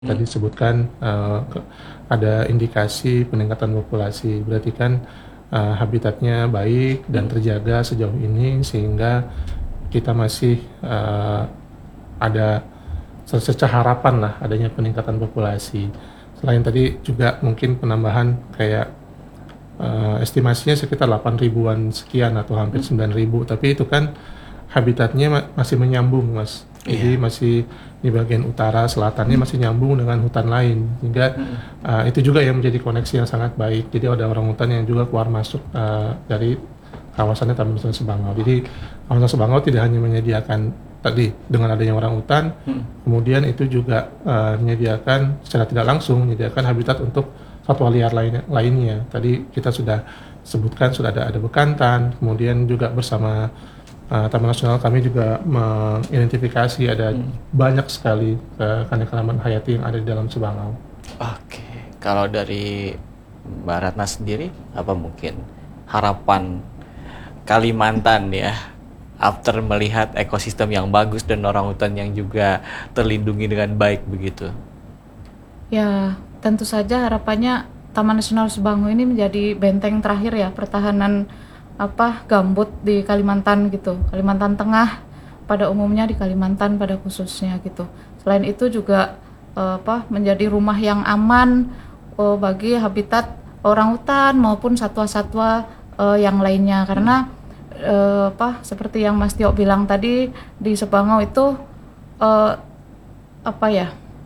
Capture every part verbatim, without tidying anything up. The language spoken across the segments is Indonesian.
Tadi sebutkan uh, ada indikasi peningkatan populasi, berarti kan uh, habitatnya baik dan terjaga sejauh ini sehingga kita masih uh, ada secerca harapan lah adanya peningkatan populasi. Selain tadi juga mungkin penambahan kayak uh, estimasinya sekitar delapan ribuan sekian atau hampir sembilan ribu, tapi itu kan habitatnya ma- masih menyambung, Mas. Jadi Iya. masih di bagian utara selatannya masih nyambung dengan hutan lain, sehingga uh, itu juga yang menjadi koneksi yang sangat baik. Jadi ada orang hutan yang juga keluar masuk uh, dari kawasannya Taman Nasional Sebangau. Jadi kawasan Sebangau tidak hanya menyediakan tadi dengan adanya orang hutan, Hmm. kemudian itu juga uh, menyediakan secara tidak langsung menyediakan habitat untuk satwa liar lainnya. lainnya. Tadi kita sudah sebutkan sudah ada ada bekantan, kemudian juga bersama Uh, Taman Nasional kami juga mengidentifikasi ada banyak sekali uh, keanekaragaman hayati yang ada di dalam Sebangau. Oke, kalau dari Mbak Ratna sendiri, apa mungkin harapan Kalimantan ya, after melihat ekosistem yang bagus dan orangutan yang juga terlindungi dengan baik begitu? Ya, tentu saja harapannya Taman Nasional Sebangau ini menjadi benteng terakhir ya pertahanan apa gambut di Kalimantan gitu. Kalimantan Tengah pada umumnya, di Kalimantan pada khususnya gitu. Selain itu juga eh, apa menjadi rumah yang aman eh, bagi habitat orangutan maupun satwa-satwa eh, yang lainnya, karena eh, apa seperti yang Mas Tio bilang tadi, di Sebangau itu eh, apa ya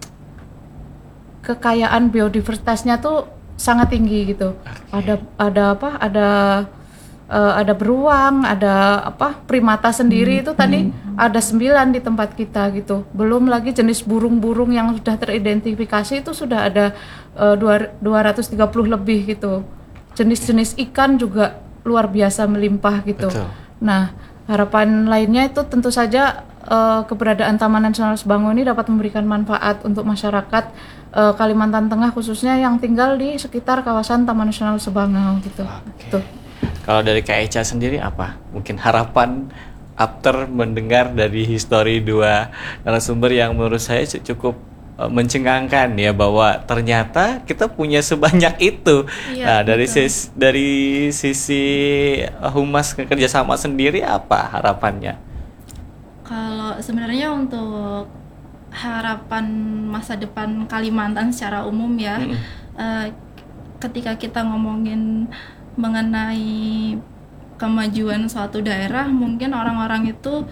kekayaan biodiversitasnya tuh sangat tinggi gitu. Ada ada apa? Ada eh, ada beruang, ada apa? Primata sendiri itu tadi ada sembilan di tempat kita gitu. Belum lagi jenis burung-burung yang sudah teridentifikasi itu sudah ada eh, dua ratus tiga puluh lebih gitu. Jenis-jenis ikan juga luar biasa melimpah gitu. Betul. Nah, harapan lainnya itu tentu saja eh, keberadaan Taman Nasional Sebangau ini dapat memberikan manfaat untuk masyarakat eh, Kalimantan Tengah, khususnya yang tinggal di sekitar kawasan Taman Nasional Sebangau gitu. Gitu. Kalau dari Kak Echa sendiri apa? Mungkin harapan after mendengar dari histori dua narasumber yang menurut saya cu- cukup eh, mencengangkan ya, bahwa ternyata kita punya sebanyak itu. Iya, Nah, dari betul. sisi dari sisi eh, Humas kerjasama sendiri apa harapannya? Kalau sebenarnya untuk harapan masa depan Kalimantan secara umum ya, Mm-mm. eh, ketika kita ngomongin mengenai kemajuan suatu daerah, mungkin orang-orang itu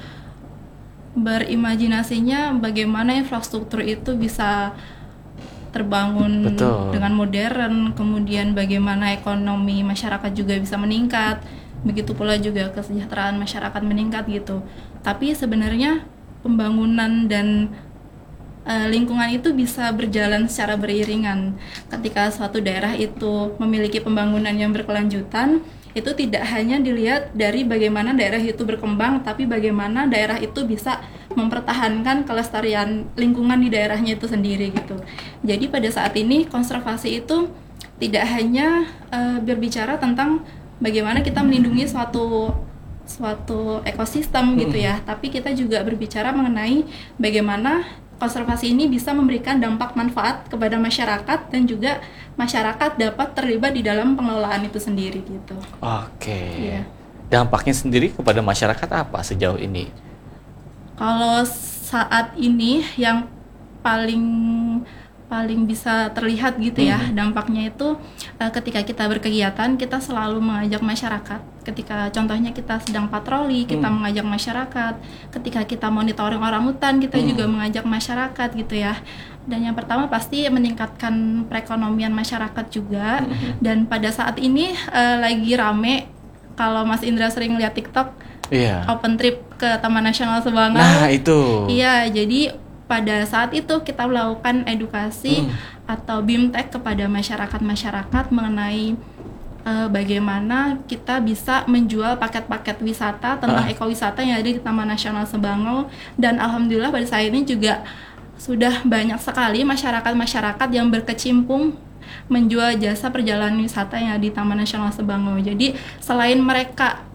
berimajinasinya bagaimana infrastruktur itu bisa terbangun Betul. dengan modern, kemudian bagaimana ekonomi masyarakat juga bisa meningkat, begitu pula juga kesejahteraan masyarakat meningkat gitu. Tapi sebenarnya pembangunan dan eh, lingkungan itu bisa berjalan secara beriringan. Ketika suatu daerah itu memiliki pembangunan yang berkelanjutan, itu tidak hanya dilihat dari bagaimana daerah itu berkembang, tapi bagaimana daerah itu bisa mempertahankan kelestarian lingkungan di daerahnya itu sendiri gitu. Jadi pada saat ini konservasi itu tidak hanya eh, berbicara tentang bagaimana kita melindungi suatu suatu ekosistem gitu ya, tapi kita juga berbicara mengenai bagaimana konservasi ini bisa memberikan dampak manfaat kepada masyarakat dan juga masyarakat dapat terlibat di dalam pengelolaan itu sendiri gitu. Oke. Iya. Dampaknya sendiri kepada masyarakat apa sejauh ini? Kalau saat ini yang paling paling bisa terlihat gitu ya dampaknya itu eh, ketika kita berkegiatan, kita selalu mengajak masyarakat. Ketika contohnya kita sedang patroli, kita mengajak masyarakat. Ketika kita monitoring orang hutan, kita juga mengajak masyarakat gitu ya. Dan yang pertama pasti meningkatkan perekonomian masyarakat juga. Dan pada saat ini eh, lagi rame, kalau Mas Indra sering lihat TikTok, Iya. open trip ke Taman Nasional Sebangau. Nah, itu. Iya, jadi pada saat itu kita melakukan edukasi atau bimtek kepada masyarakat-masyarakat mengenai eh, bagaimana kita bisa menjual paket-paket wisata tentang ekowisata yang ada di Taman Nasional Sebangau. Dan alhamdulillah pada saat ini juga sudah banyak sekali masyarakat-masyarakat yang berkecimpung menjual jasa perjalanan wisata yang ada di Taman Nasional Sebangau. Jadi selain mereka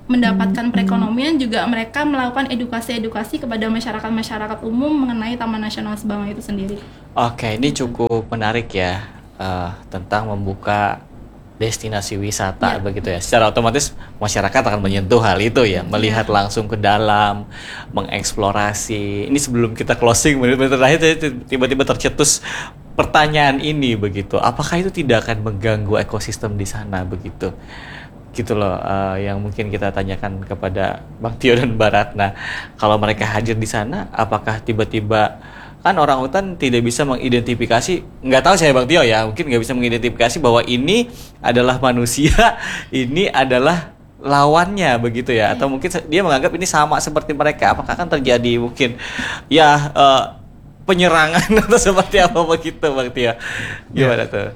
mendapatkan perekonomian, juga mereka melakukan edukasi-edukasi kepada masyarakat-masyarakat umum mengenai Taman Nasional Sebangau itu sendiri. Oke, ini cukup menarik ya, uh, tentang membuka destinasi wisata Ya. begitu ya. Secara otomatis masyarakat akan menyentuh hal itu ya, melihat langsung ke dalam, mengeksplorasi. Ini sebelum kita closing, menit-menit terakhir saya tiba-tiba tercetus pertanyaan ini begitu. Apakah itu tidak akan mengganggu ekosistem di sana begitu? Gitu loh, uh, yang mungkin kita tanyakan kepada Bang Tio dan Mbak Ratna. Kalau mereka hadir di sana, apakah tiba-tiba, kan orang hutan tidak bisa mengidentifikasi, nggak tahu saya Bang Tio ya, mungkin nggak bisa mengidentifikasi bahwa ini adalah manusia, ini adalah lawannya begitu ya, atau mungkin dia menganggap ini sama seperti mereka. Apakah akan terjadi mungkin ya uh, penyerangan atau seperti apa begitu Bang Tio? Gimana tuh?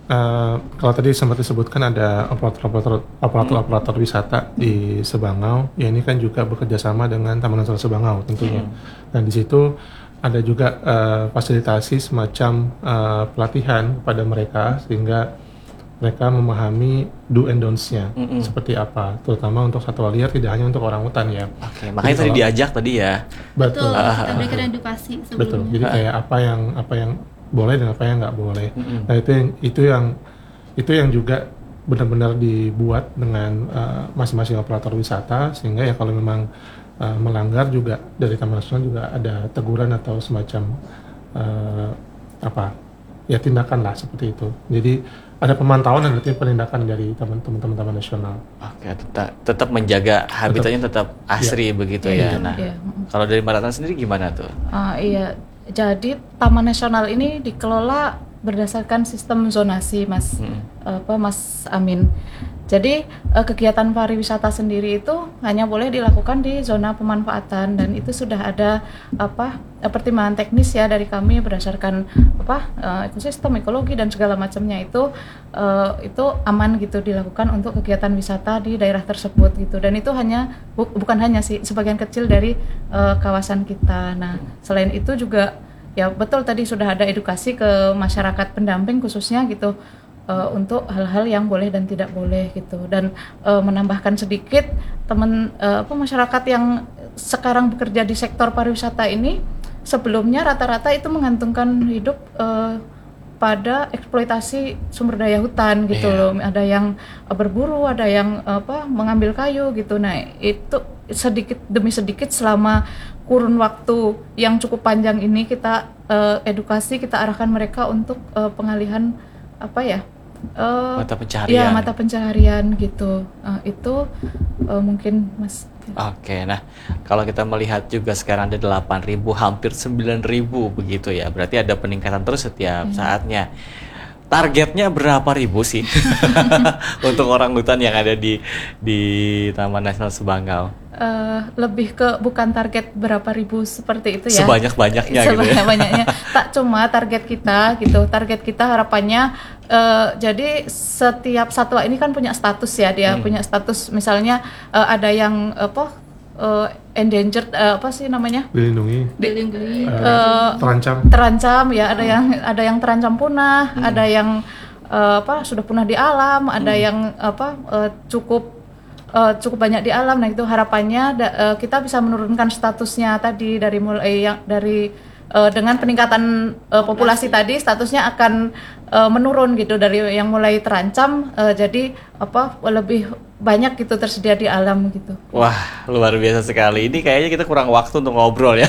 Uh, kalau tadi sempat disebutkan ada operator-operator operator-operator wisata di Sebangau, ya ini kan juga bekerja sama dengan Taman Nasional Sebangau tentunya. Hmm. Dan di situ ada juga uh, fasilitasi semacam uh, pelatihan kepada mereka sehingga mereka memahami do and don'ts-nya Mm-mm. seperti apa, terutama untuk satwa liar, tidak hanya untuk orang hutan ya. Oke, makanya Jadi tadi kalau- diajak tadi ya. Betul. Betul, kita berikan edukasi sebelumnya. Betul. Jadi kayak apa yang apa yang boleh dan apa yang nggak boleh. Mm-mm. Nah itu yang itu yang itu yang juga benar-benar dibuat dengan uh, masing-masing operator wisata, sehingga ya kalau memang uh, melanggar juga dari Taman Nasional juga ada teguran atau semacam uh, apa ya tindakan lah seperti itu. Jadi ada pemantauan dan nanti penindakan dari teman-teman Taman Nasional. Oke, tetap, tetap menjaga habitatnya tetap asri begitu ya. Iya, Nah, iya. kalau dari Mbak Ratna sendiri gimana tuh? Ah, iya, jadi Taman Nasional ini dikelola berdasarkan sistem zonasi, Mas, Hmm. apa Mas Amin. Jadi eh, kegiatan pariwisata sendiri itu hanya boleh dilakukan di zona pemanfaatan, dan itu sudah ada apa eh, pertimbangan teknis ya dari kami berdasarkan apa eh, ekosistem, ekologi dan segala macamnya itu eh, itu aman gitu dilakukan untuk kegiatan wisata di daerah tersebut gitu. Dan itu hanya bu- bukan hanya sih sebagian kecil dari eh, kawasan kita. Nah, selain itu juga ya betul tadi sudah ada edukasi ke masyarakat pendamping khususnya gitu uh, untuk hal-hal yang boleh dan tidak boleh gitu, dan uh, menambahkan sedikit teman uh, apa masyarakat yang sekarang bekerja di sektor pariwisata ini sebelumnya rata-rata itu menggantungkan hidup uh, pada eksploitasi sumber daya hutan gitu Iya. loh. Ada yang uh, berburu, ada yang uh, apa mengambil kayu gitu. Nah, itu sedikit demi sedikit selama kurun waktu yang cukup panjang ini kita uh, edukasi, kita arahkan mereka untuk uh, pengalihan apa ya? uh, Mata pencaharian. Iya, mata pencaharian gitu. Uh, itu uh, mungkin Mas. Oke, nah kalau kita melihat juga sekarang ada delapan ribu, hampir sembilan ribu begitu ya. Berarti ada peningkatan terus setiap saatnya. Targetnya berapa ribu sih untuk orang hutan yang ada di di Taman Nasional Sebangau? Uh, lebih ke bukan target berapa ribu seperti itu ya. Sebanyak-banyaknya gitu ya. Sebanyak-banyaknya. Tak cuma target kita gitu. Target kita harapannya uh, jadi setiap satwa ini kan punya status ya, dia Hmm. punya status misalnya uh, ada yang apa uh, endangered uh, apa sih namanya? Dilindungi, Dilindungi. uh, Eh, terancam. terancam ya, ada yang ada yang terancam punah, Hmm. ada yang eh, apa sudah punah di alam, ada yang apa eh, cukup eh, cukup banyak di alam. Nah, itu harapannya da- eh, kita bisa menurunkan statusnya tadi dari mulai yang dari eh, dengan peningkatan eh, populasi tadi statusnya akan eh, menurun gitu, dari yang mulai terancam eh, jadi apa lebih banyak gitu tersedia di alam gitu. Wah, luar biasa sekali. Ini kayaknya kita kurang waktu untuk ngobrol ya.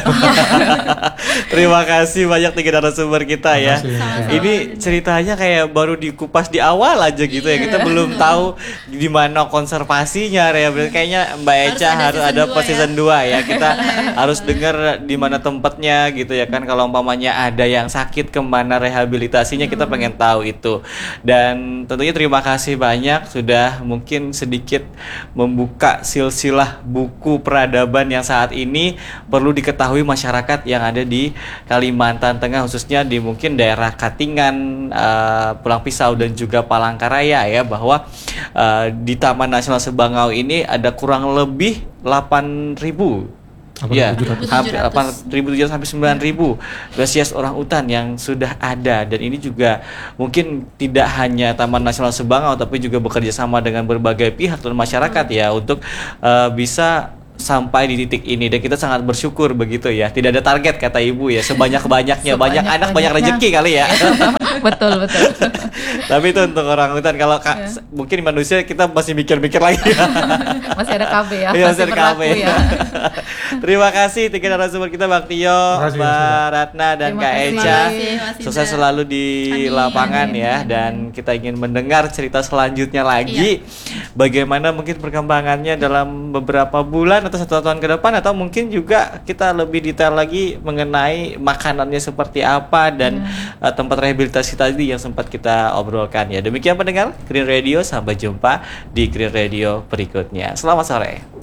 Terima kasih banyak tiga narasumber kita ya. Terima kasih. Sama-sama. Ini ceritanya kayak baru dikupas di awal aja gitu ya. Kita belum tahu di mana konservasinya, rehabilitasi. Kayaknya Mbak Harus Eca ada harus season ada dua pas ya. season dua ya. Kita harus dengar di mana tempatnya gitu ya kan. Kalau umpamanya ada yang sakit, kemana rehabilitasinya, kita pengen tahu itu. Dan tentunya terima kasih banyak sudah mungkin sedikit membuka silsilah buku peradaban yang saat ini perlu diketahui masyarakat yang ada di Kalimantan Tengah, khususnya di mungkin daerah Katingan, eh, Pulang Pisau dan juga Palangkaraya ya, bahwa eh, di Taman Nasional Sebangau ini ada kurang lebih delapan ribu Iya, tujuh ratus. hampir delapan ribu tujuh ratus sampai sembilan ribu spesies orang utan yang sudah ada, dan ini juga mungkin tidak hanya Taman Nasional Sebangau tapi juga bekerja sama dengan berbagai pihak dan masyarakat ya untuk uh, bisa sampai di titik ini, dan kita sangat bersyukur begitu ya. Tidak ada target kata Ibu ya, sebanyak-banyaknya, banyak anak banyak rezeki kali ya. Betul betul. Tapi itu untuk orang hutan. Kalau ka- Ya. mungkin manusia kita masih mikir-mikir lagi. Masih ada K B ya, Iya, masih ada berlaku K B. ya. Terima kasih tiga narasumber kita, Bang Tio, Terima kasih, Mbak Mas. Ratna, dan Terima Kak kasih. Eca. Terima kasih, Sukses Mas selalu di Amin, lapangan amin, ya, amin. dan kita ingin mendengar cerita selanjutnya lagi. Bagaimana mungkin perkembangannya dalam beberapa bulan atau satu tahun ke depan, atau mungkin juga kita lebih detail lagi mengenai makanannya seperti apa dan uh, tempat rehabilitasi tadi yang sempat kita obrolkan ya. Demikian pendengar Green Radio, sampai jumpa di Green Radio berikutnya. Selamat sore.